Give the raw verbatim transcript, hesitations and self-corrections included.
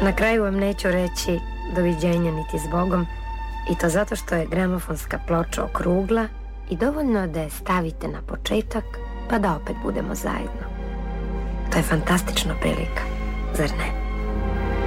Na kraju vam neću reći doviđenja niti s Bogom, i to zato što je gramofonska ploča okrugla i dovoljno da je stavite na početak pa da opet budemo zajedno. To je fantastična prilika, zar ne?